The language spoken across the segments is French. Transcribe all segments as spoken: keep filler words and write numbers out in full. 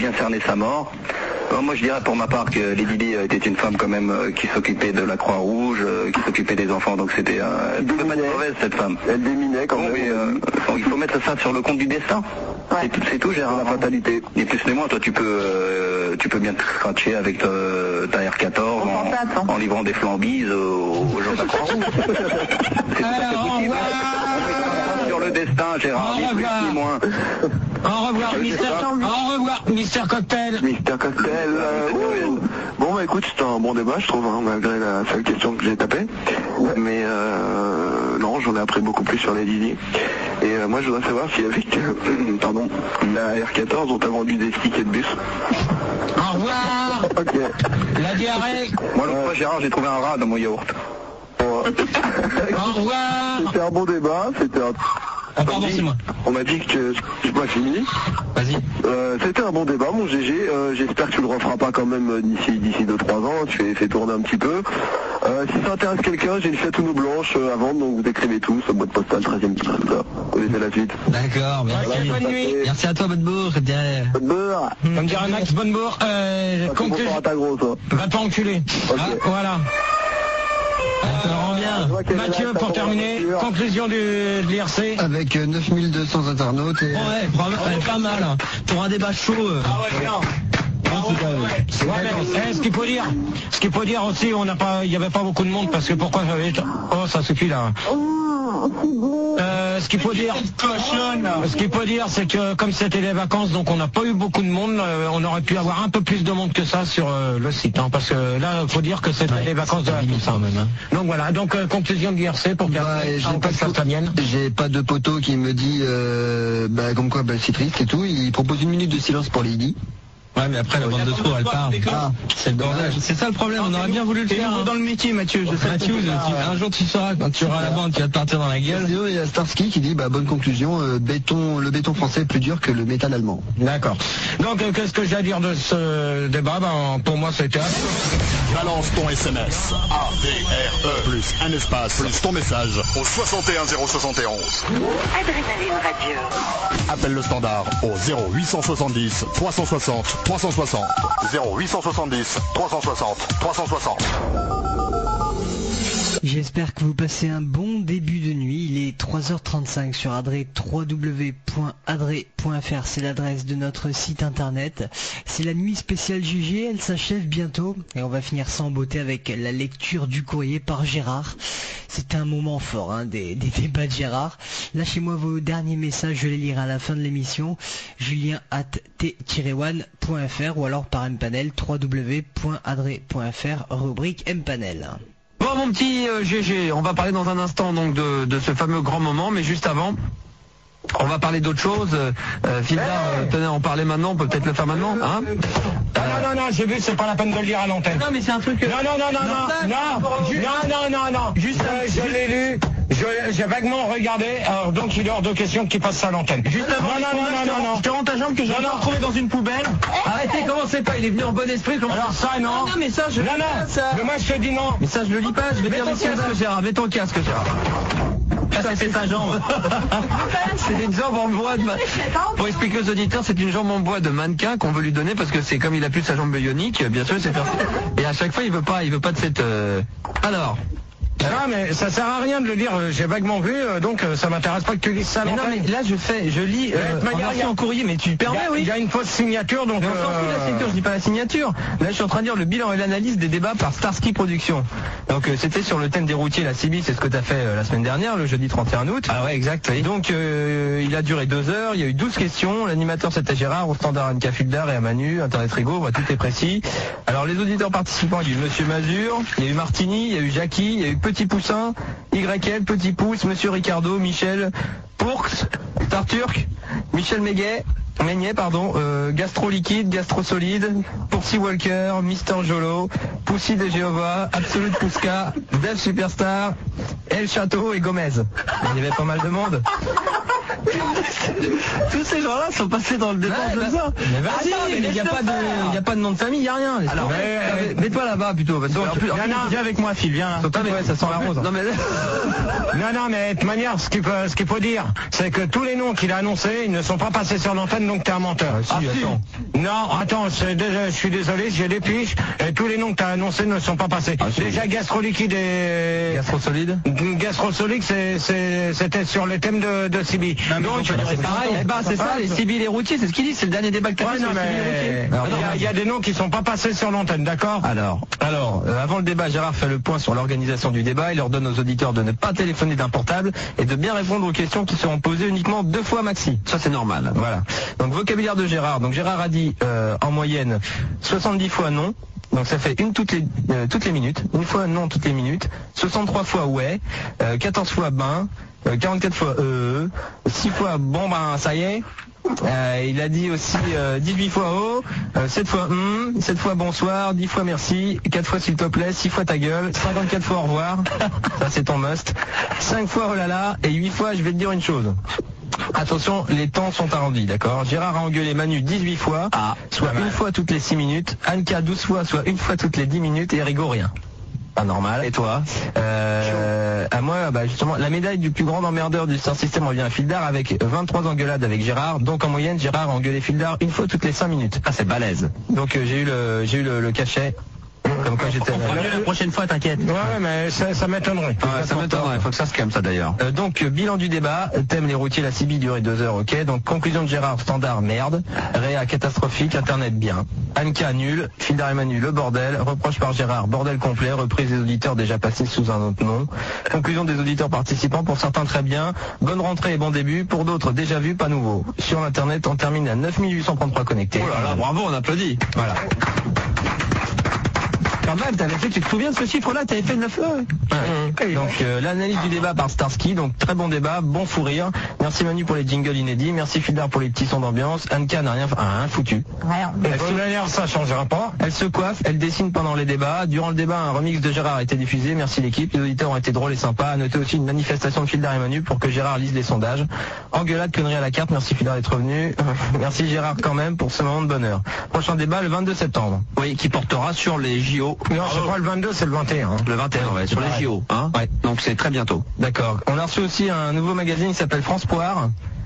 bien cerné sa mort. Alors moi je dirais pour ma part que Lady Di était une femme quand même euh, qui s'occupait de la Croix-Rouge, euh, qui s'occupait des enfants, donc c'était euh, elle pouvait pas être mauvaise cette femme. Elle déminait quand Bon, même. mais, euh, il faut mettre ça sur le compte du destin. Ouais. C'est tout, c'est tout, Gérard. La fatalité. Et plus mais moi, toi tu peux euh, tu peux bien te scratcher avec ta, ta R quatorze en, en livrant des flambises aux, aux gens de la Croix-Rouge. C'est tout à fait possible. Sur le destin, Gérard, ni plus ni moins. Au revoir, Mister Au revoir, Mister Cocktail. Mister Cocktail. Euh, ouh. Bon bah écoute, c'était un bon débat, je trouve, hein, malgré la seule question que j'ai tapée. Mais euh, non, j'en ai appris beaucoup plus sur les Lily. Et euh, moi je voudrais savoir si avec euh, pardon, la R quatorze on t'a vendu des tickets de bus. Au revoir. Ok. La diarrhée. Moi l'autre fois, Gérard, j'ai trouvé un rat dans mon yaourt. Bon, Au revoir. c'était un bon débat, c'était un... Ah pardon, c'est moi. On m'a dit que c'est pas fini. Vas-y. Euh, c'était un bon débat, mon G G. Euh, J'espère que tu le referas pas quand même euh, d'ici d'ici deux trois ans. Tu fais, fais tourner un petit peu. Euh, si ça intéresse quelqu'un, j'ai une Châteauneuf blanche euh, à vendre, donc vous écrivez tout sur boîte postale treizième. Vous connaissez la suite. D'accord, merci. Bonne nuit. Merci à toi, Bonne-Bourg. Bonne beurre. Comme dirait Max Bonnebourg, euh, Ça fait conclu- bonsoir à ta grosse. hein. va pas enculer. Ok. Ah, voilà. Ça rend bien. Je vois qu'elle est Mathieu, là, pour ça terminer, prend la voiture. conclusion du, de l'I R C. Avec euh, neuf mille deux cents internautes. Et... Ouais, bravo, ouais, pas mal. Hein. Pour un débat chaud. Euh... Ah ouais, bien. Ouais, mais, eh, ce qu'il faut dire, ce qu'il faut dire aussi, on n'a pas, il n'y avait pas beaucoup de monde parce que pourquoi j'avais été... Oh, ça suffit là. Euh, ce qu'il faut dire, ce qu'il faut dire, c'est que comme c'était les vacances, donc on n'a pas eu beaucoup de monde. euh, on aurait pu avoir un peu plus de monde que ça sur euh, le site, hein, parce que là, il faut dire que c'était Ouais, les vacances de la Toussaint même. Hein. Donc voilà, donc euh, conclusion de l'I R C pour bien. Bah, j'ai pas, de... j'ai pas de poteau qui me dit euh, bah, comme quoi bah, c'est triste et tout. Il propose une minute de silence pour Lady. Ouais, mais après la bande de trous elle part. Ah, c'est le bordel. C'est ça le problème, on aurait bien voulu le faire. Hein. Dans le métier, Mathieu. Je sais Mathieu, un jour tu sauras quand tu auras la bande, tu vas te partir dans la gueule. Il y a Starsky qui dit bah bonne conclusion, euh, béton, le béton français est plus dur que le métal allemand. D'accord. Donc euh, qu'est-ce que j'ai à dire de ce débat? Ben, pour moi c'était. Balance ton S M S A D R E plus un espace plus ton message au soixante et un zéro soixante et onze. Adrénaline Radio. Appelle le standard au zéro huit cent soixante-dix trois cent soixante trois cent soixante. zéro huit cent soixante-dix trois cent soixante trois cent soixante. J'espère que vous passez un bon début de nuit. Il est trois heures trente-cinq sur Adré, w w w point adré point f r, c'est l'adresse de notre site internet. C'est la nuit spéciale G G, elle s'achève bientôt et on va finir ça en beauté avec la lecture du courrier par Gérard. C'était un moment fort, hein, des, des débats de Gérard. Lâchez-moi vos derniers messages, je les lirai à la fin de l'émission. Julien at t tiret one point f r ou alors par mpanel, w w w point adré point f r, rubrique mpanel. Bon mon petit euh, G G, on va parler dans un instant donc de, de ce fameux grand moment, mais juste avant, on va parler d'autre chose. Euh, Phildar, euh, tenez, en parler maintenant, on peut peut-être le faire maintenant, hein euh... Non, non, non, j'ai vu, c'est pas la peine de le lire à l'antenne. Non mais c'est un truc... Que... Non, non, non, non, non, non, non, non, non, non, juste, euh, je l'ai lu, je, j'ai vaguement regardé, alors donc il est hors de question qu'il passe ça à l'antenne. Juste avant, non, non, non, non, non, non. Je te rends ta jambe que j'ai retrouvé dans une poubelle. Arrêtez, commencez pas, il est venu en bon esprit. Comment... Alors ça, non. Non, non, mais ça, je... Non, non, ça. mais moi je te dis non. Mais ça, je le lis pas, je vais dire des casques, Gérard. Mets ton casque, Gérard. Ça, c'est sa jambe. C'est une jambe en bois de... Ma... Pour expliquer aux auditeurs, c'est une jambe en bois de mannequin qu'on veut lui donner parce que c'est comme il a plus sa jambe bionique, bien sûr, c'est faire... Et à chaque fois, il veut pas, il veut pas de cette... Euh... Alors... Non mais ça sert à rien de le lire, j'ai vaguement vu, donc ça m'intéresse pas que tu lises ça. Mais non mais là je fais, je lis euh, en version en courrier, mais tu permets, oui. Il y a une fausse signature donc... Mais on s'en fout de la signature, je dis pas la signature. Là je suis en train de dire le bilan et l'analyse des débats par Starsky Productions. Donc euh, c'était sur le thème des routiers, la C B I, c'est ce que tu as fait euh, la semaine dernière, le jeudi trente et un août. Ah ouais exact. Et donc euh, il a duré deux heures, il y a eu douze questions, l'animateur c'était Gérard, au standard Anka Fulda et à Manu, Internet Rigo, bah, tout est précis. Alors les auditeurs participants, il y a eu Monsieur Mazur, il y a eu Martini, il y a eu Jackie, il y a eu Petit Poussin, Y L, Petit Pouce, Monsieur Ricardo, Michel, Pourx, Star Turk, Michel Méguet, Meignet, pardon, euh, Gastro Liquide, Gastro Solide, Pourcy Walker, Mister Jolo, Poussy de Jéhovah, Absolute Pouska, Dev Superstar, El Château et Gomez. Il y avait pas mal de monde. Tous ces gens-là sont passés dans le débat ouais, de ça. Mais vas-y, mais il n'y a pas de, il y a pas de nom de famille, il n'y a rien. Alors, mais, mais, mets-toi là-bas plutôt. Parce donc, en plus, viens, viens avec moi, Phil, viens. Là. Ouais, ça sent la rose. Non mais, non, non, mais de toute manière, ce qu'il faut, ce qu'il faut dire, c'est que tous les noms qu'il a annoncés, ils ne sont pas passés sur l'antenne, donc t'es un menteur. Ah, si, ah, attends. Non, attends, déjà, je suis désolé, j'ai des piches, et tous les noms que t'as annoncés ne sont pas passés. Ah, si. Déjà, Gastroliquide et... Gastrosolide Gastrosolide, c'est, c'est, c'était sur les thèmes de, de Sibi. Donc, c'est pareil, eh ben, c'est ça, les civils et routiers, c'est ce qu'il dit, c'est le dernier débat que ouais, non, mais il y, y a des noms qui sont pas passés sur l'antenne, d'accord? Alors, alors, euh, avant le débat, Gérard fait le point sur l'organisation du débat. Il ordonne aux auditeurs de ne pas téléphoner d'un portable et de bien répondre aux questions qui seront posées uniquement deux fois maxi. Ça, c'est normal. Voilà. Donc, vocabulaire de Gérard. Donc, Gérard a dit, euh, en moyenne, soixante-dix fois non. Donc ça fait une toutes les euh, toutes les minutes, une fois non toutes les minutes, soixante-trois fois ouais, euh, quatorze fois ben, euh, quarante-quatre fois euh, six fois bon ben ça y est. Euh, il a dit aussi euh, dix-huit fois oh, euh, sept fois hum, sept fois bonsoir, dix fois merci, quatre fois s'il te plaît, six fois ta gueule, cinquante-quatre fois au revoir, ça c'est ton must, cinq fois oh là là et huit fois je vais te dire une chose. Attention, les temps sont arrondis, d'accord? Gérard a engueulé Manu dix-huit fois, ah, soit une fois toutes les six minutes, Anka douze fois, soit une fois toutes les dix minutes, et Rigaud rien. Pas normal. Et toi? euh, À moi, bah justement, la médaille du plus grand emmerdeur du Star System revient à Fildar avec vingt-trois engueulades avec Gérard. Donc en moyenne, Gérard a engueulé Fildar une fois toutes les cinq minutes. Ah, c'est balèze. Donc euh, j'ai eu le j'ai eu le, le cachet. Comme quoi j'étais la prochaine fois, t'inquiète. Ouais, ouais, mais ça, ça m'étonnerait. Ouais, ça m'étonnerait. Faut que ça se calme, ça d'ailleurs. Euh, donc, bilan du débat. Thème les routiers, la C B durait deux heures, ok. Donc, conclusion de Gérard, standard, merde. Réa, catastrophique. Internet, bien. Anka, nul. Fildar et Manu, le bordel. Reproche par Gérard, bordel complet. Reprise des auditeurs déjà passés sous un autre nom. Conclusion des auditeurs participants. Pour certains, très bien. Bonne rentrée et bon début. Pour d'autres, déjà vu, pas nouveau. Sur Internet, on termine à neuf mille huit cent trente-trois connectés. Oh là là, bravo, on applaudit. Voilà. Quand même, t'avais fait, tu te souviens de ce chiffre-là, t'avais fait neuf heures. Ouais. Donc euh, l'analyse du débat par Starsky, donc très bon débat, bon fou rire. Merci Manu pour les jingles inédits, merci Fildar pour les petits sons d'ambiance. Anka n'a rien, ah, rien foutu. Rien. Elle, ça changera pas. Elle se coiffe, elle dessine pendant les débats. Durant le débat, un remix de Gérard a été diffusé. Merci l'équipe, les auditeurs ont été drôles et sympas. À noter aussi une manifestation de Fildar et Manu pour que Gérard lise les sondages. Engueulade, connerie à la carte, merci Fildar d'être revenu. Merci Gérard quand même pour ce moment de bonheur. Prochain débat le vingt-deux septembre. Oui, qui portera sur les J O. Non, c'est pas le vingt-deux, c'est le vingt et un. Hein. Le vingt et un, ouais, sur les J O. Hein ouais. Donc c'est très bientôt. D'accord. On a reçu aussi un nouveau magazine qui s'appelle France Poire.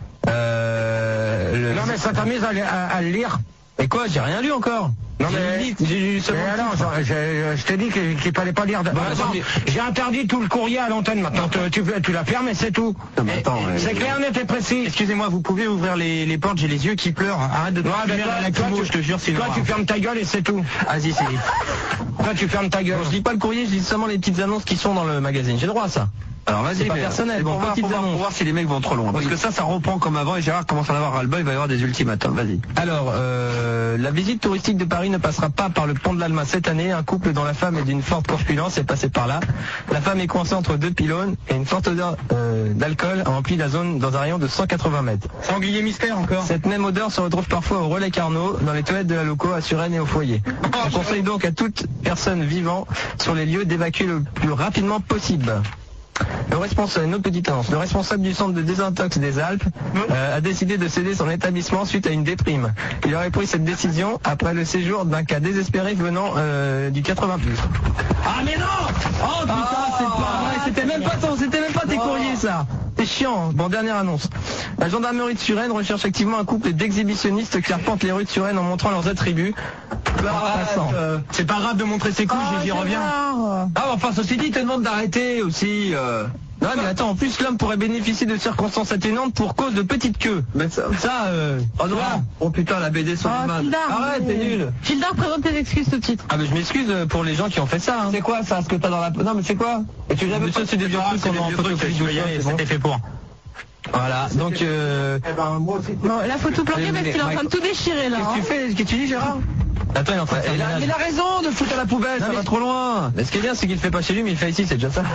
Euh, le... Non mais ça t'amuse à, à, à le lire. Et quoi, j'ai rien lu encore. Non mais, mais alors, je, je, je t'ai dit qu'il qu'il fallait pas lire. De... Bah, j'ai interdit tout le courrier à l'antenne maintenant. Tu, tu la fermes et c'est tout. C'est clair, net et précis. Excusez-moi, vous pouvez ouvrir les, les portes, j'ai les yeux qui pleurent. Arrête de te faire la lacrymo, je te jure, c'est toi, tu fermes ta gueule et c'est tout. Vas-y, c'est toi, tu fermes ta gueule. Bon, je lis pas le courrier, je lis seulement les petites annonces qui sont dans le magazine. J'ai le droit à ça. Alors vas-y, c'est pas personnel, bon, pour, voir, pour voir si les mecs vont trop loin. Parce oui. que ça, ça reprend comme avant et Gérard commence à en avoir ras-le-bol, il va y avoir des ultimatums, vas-y. Alors, euh, la visite touristique de Paris ne passera pas par le pont de l'Alma cette année. Un couple dont la femme est d'une forte corpulence est passé par là. La femme est coincée entre deux pylônes et une forte odeur euh, d'alcool a rempli la zone dans un rayon de cent quatre-vingts mètres. Sanglier mystère encore. Cette même odeur se retrouve parfois au Relais Carnot, dans les toilettes de la loco, à Suresnes et au foyer. Oh, je conseille donc à toute personne vivant sur les lieux d'évacuer le plus rapidement possible. Le responsable, une autre petite annonce, le responsable du centre de désintox des Alpes euh, a décidé de céder son établissement suite à une déprime. Il aurait pris cette décision après le séjour d'un cas désespéré venant euh, du quatre-vingts plus. Ah mais non! Oh putain, oh, c'est pas vrai, c'était même pas ton, c'était même pas tes courriers ça. C'est chiant. Bon, dernière annonce. La gendarmerie de Suresnes recherche activement un couple d'exhibitionnistes qui arpentent les rues de Suresnes en montrant leurs attributs. Euh, c'est pas grave de montrer ses couilles, oh, j'y reviens. Ah, enfin, ceci dit, il te demande d'arrêter aussi. Euh... Non, mais attends, en plus, l'homme pourrait bénéficier de circonstances atténuantes pour cause de petite queue. Mais ça, ça euh... oh non. Oh putain, la B D sur oh, le arrête, t'es nul. Fildar, présente tes excuses tout de suite. Ah, mais je m'excuse pour les gens qui ont fait ça. Hein. C'est quoi ça, ce que t'as dans la... Non, mais c'est quoi? Et tu l'avais pas, c'est des vieux trucs qu'on a en photo. C'était fait pour. Voilà, donc euh... eh ben, moi aussi. Bon, là faut tout planquer parce qu'il est en train de tout déchirer là. Qu'est-ce que tu fais? Qu'est-ce que tu dis, Gérard? Attends, il est en train de faire. Il a raison de foutre à la poubelle, non, ça mais... va trop loin. Mais ce qui est bien, c'est qu'il le fait pas chez lui, mais il le fait ici, c'est déjà ça.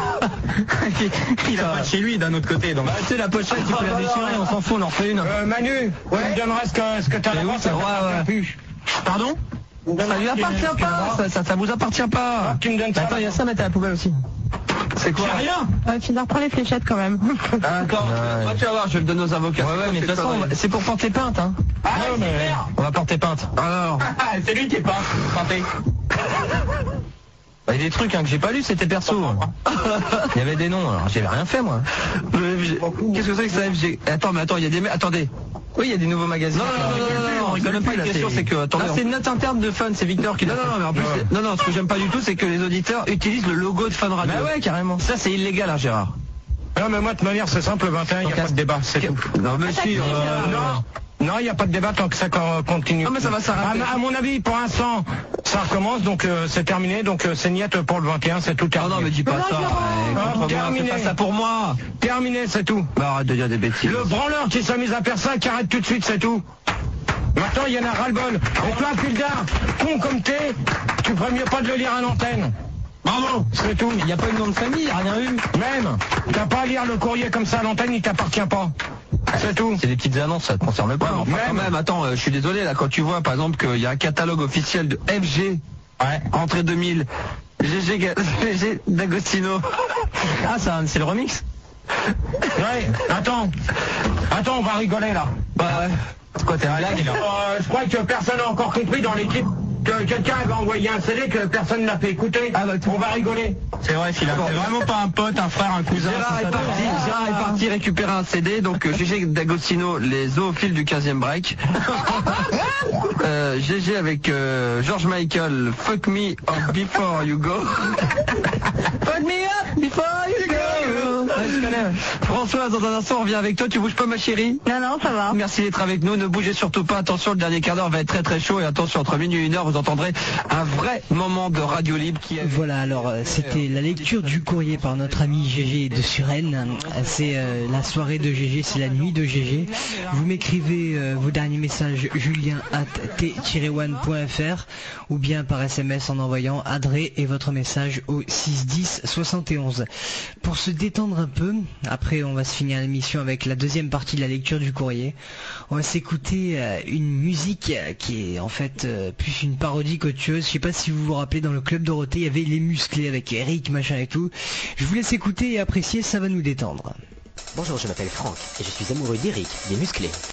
Il a pas chez lui d'un autre côté, donc. Bah, tu sais, la pochette, tu peux la déchirer, on s'en fout, on en refait une. Euh, Manu, ouais. Tu me donneras ce que, ce que t'as là. Oui, ça va, ouais. Pardon? Ça lui appartient pas, ça, ça, ça vous appartient pas. Tu me donnes ça. Attends, il y a ça à mettre à la poubelle aussi. C'est quoi? Rien. Euh, tu dois reprendre les fléchettes quand même. Ah, attends, ouais. Tu vas voir, je vais le donner aux avocats. Ouais, ouais, mais de toute façon, c'est pour porter plainte, hein. Ah, non, mais... On va porter plainte. Alors. C'est lui qui est pas peinté. Il y a des trucs hein, que j'ai pas lu, c'était perso. Il y avait des noms, alors j'avais rien fait moi. Qu'est-ce que c'est que ça F G? Attends, mais attends, il y a des... Attendez. Oui, il y a des nouveaux magazines. Non, non, non, non, non, on rigole même pas. La question, c'est que... Attendez, c'est une note interne de Fun, c'est Victor qui... Non, non, non, mais en plus... Non, non, ce que j'aime pas du tout, c'est que les auditeurs utilisent le logo de Fun Radio. Bah ouais, carrément. Ça, c'est illégal, hein, Gérard. Non, mais moi, de toute manière, c'est simple, le vingt et un, il n'y a pas de débat, c'est tout. Non, monsieur... Non. Non, il n'y a pas de débat tant que ça continue. Non, mais ça va s'arrêter. À, à mon avis, pour l'instant, ça recommence, donc euh, c'est terminé, donc euh, c'est niette pour le vingt et un, c'est tout terminé. Non, non, mais dis pas ça. Non, terminé. Fais pas ça pour moi. Terminé, c'est tout. Bah, arrête de dire des bêtises. Le branleur qui s'amuse à faire ça, qui arrête tout de suite, c'est tout. Maintenant, il y en a ras-le-bol. Et toi, Pildar, con comme t'es, tu ferais mieux pas de le lire à l'antenne. Bravo, c'est tout. Il n'y a pas eu de nom de famille, il n'y a rien eu. Même, t'as pas à lire le courrier comme ça à l'antenne, il t'appartient pas. C'est tout. C'est des petites annonces, ça te concerne pas. Enfin, même. Quand même, attends, euh, je suis désolé là, quand tu vois par exemple qu'il y a un catalogue officiel de F G, ouais, entrée deux mille, G G, G G D'Agostino. Ah, ça, c'est le remix. Ouais, attends, attends, on va rigoler là. Bah ouais. C'est quoi, t'es un blague là euh, Je crois que personne n'a encore compris dans l'équipe que quelqu'un avait envoyé un C D que personne n'a fait écouter. Ah bah on va rigoler. C'est vrai, Philippe. C'est vraiment pas un pote, un frère, un cousin. Gérard est parti, Gérard est parti récupérer un C D, donc euh, G G D'Agostino, les zoophiles du quinzième break. euh, G G avec euh, George Michael, Fuck Me Up Before You Go. Fuck Me Up Before You Go. Ouais, je connais. François, dans un instant, on revient avec toi. Tu bouges pas, ma chérie? Non, non, ça va. Merci d'être avec nous. Ne bougez surtout pas. Attention, le dernier quart d'heure va être très très chaud. Et attention, entre minuit et une heure, vous entendrez un vrai moment de radio libre qui est... Voilà, alors euh, c'était la lecture du courrier par notre ami G G de Suresnes. C'est euh, la soirée de G G, c'est la nuit de G G. Vous m'écrivez euh, vos derniers messages julien arobase t tiret one point f r ou bien par S M S en envoyant Adré et votre message au six dix soixante et onze. Pour se détendre un peu, après on va se finir l'émission avec la deuxième partie de la lecture du courrier. On va s'écouter euh, une musique euh, qui est en fait euh, plus une parodie qu'autre chose. Je sais pas si vous vous rappelez, dans le Club Dorothée, il y avait les musclés avec Eric, machin et tout. Je vous laisse écouter et apprécier, ça va nous détendre. Bonjour, je m'appelle Franck et je suis amoureux d'Eric, des musclés.